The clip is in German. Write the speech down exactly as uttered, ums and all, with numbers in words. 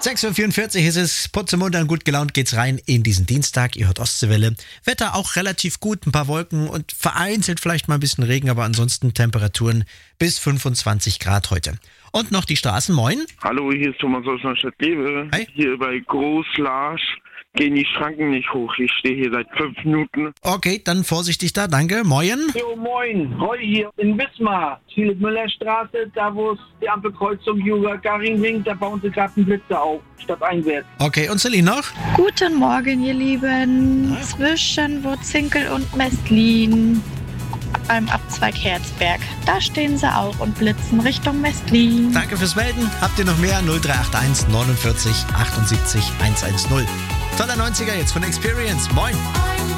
sechs Uhr vierundvierzig ist es, putzmunter und gut gelaunt geht's rein in diesen Dienstag. Ihr hört Ostseewelle. Wetter auch relativ gut, ein paar Wolken und vereinzelt vielleicht mal ein bisschen Regen, aber ansonsten Temperaturen bis fünfundzwanzig Grad heute. Und noch die Straßen, moin. Hallo, hier ist Thomas aus Neustadt-Lewe. Hi. Hier bei Großlarsch gehen die Schranken nicht hoch. Ich stehe hier seit fünf Minuten. Okay, dann vorsichtig da, danke. Moin. Jo, moin. Roy hier in Wismar. Philipp-Müller-Straße, da wo es die Ampelkreuzung Juga-Garing da bauen sie gerade einen Blitzer auf, statt einwärts. Okay, und Celine noch? Guten Morgen, ihr Lieben. Zwischen Wurzinkel und Mestlin. Beim Abzweig Herzberg. Da stehen sie auch und blitzen Richtung Mestlin. Danke fürs Melden. Habt ihr noch mehr? null drei acht eins neunundvierzig achtundsiebzig hundertzehn. Toller neunziger jetzt von Experience. Moin.